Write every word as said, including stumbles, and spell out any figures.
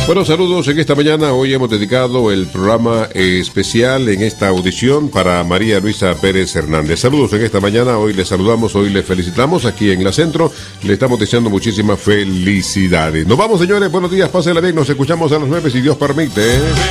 Bueno, saludos en esta mañana. Hoy hemos dedicado el programa eh, especial en esta audición para María Luisa Pérez Hernández. Saludos en esta mañana. Hoy le saludamos, hoy le felicitamos aquí en La Centro. Le estamos deseando muchísimas felicidades. Nos vamos, señores. Buenos días, pásenla bien. Nos escuchamos a las nueve si Dios permite.